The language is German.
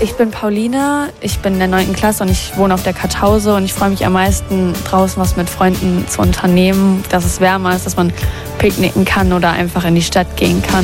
Ich bin Pauline, ich bin in der 9. Klasse und ich wohne auf der Kartause und ich freue mich am meisten, draußen was mit Freunden zu unternehmen, dass es wärmer ist, dass man picknicken kann oder einfach in die Stadt gehen kann.